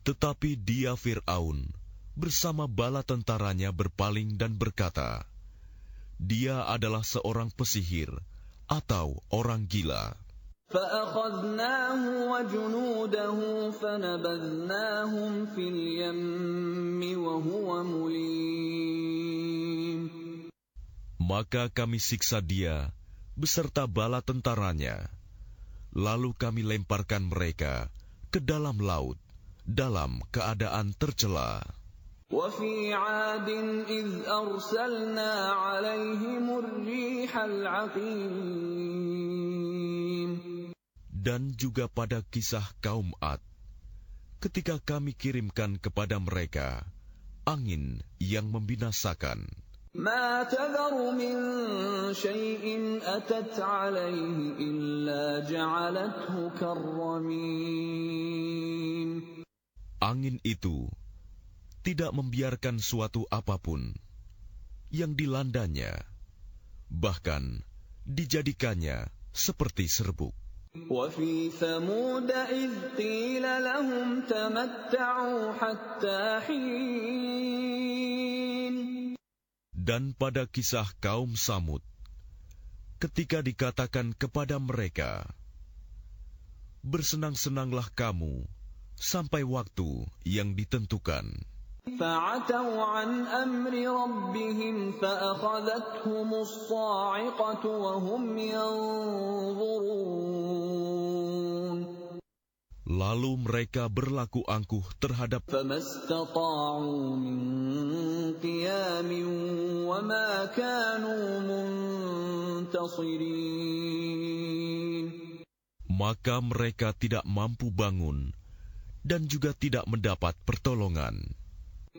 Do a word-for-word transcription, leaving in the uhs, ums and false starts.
Tetapi dia Fir'aun bersama bala tentaranya berpaling dan berkata, dia adalah seorang pesihir atau orang gila. فَأَخَذْنَاهُ وَجُنُودَهُ فَنَبَذْنَاهُمْ فِي الْيَمِّ وَهُوَ مُلِيمٌ. Maka kami siksa dia beserta bala tentaranya, lalu kami lemparkan mereka ke dalam laut dalam keadaan tercela. وَفِي عَادٍ إِذْ أَرْسَلْنَا عَلَيْهِمُ الرِّيحَ الْعَقِيمَ. Dan juga pada kisah kaum Ad, ketika kami kirimkan kepada mereka angin yang membinasakan. مَا تَذَرُ مِن شَيْءٍ أَتَتْ عَلَيْهِ إِلَّا جَعَلَتْهُ كَالرَّمِيمِ. Angin itu tidak membiarkan suatu apapun yang dilandanya, bahkan dijadikannya seperti serbuk. وَفِي ثَمُودَ إِذْ قِيلَ لَهُمْ تَمَتَّعُوا حَتَّىٰ حِينٍ. Dan pada kisah kaum Samud, ketika dikatakan kepada mereka, bersenang-senanglah kamu sampai waktu yang ditentukan. فَعَتَوْا عَنْ أَمْرِ رَبِّهِمْ فَأَخَذَتْهُمُ الصَّاعِقَةُ وَهُمْ يَنظُرُونَ. Lalu mereka berlaku angkuh terhadap فَمَا اسْتَطَاعُوا مِنْ قِيَامٍ وَمَا كَانُوا مُنْتَصِرِينَ. maka mereka tidak mampu bangun dan juga tidak mendapat pertolongan.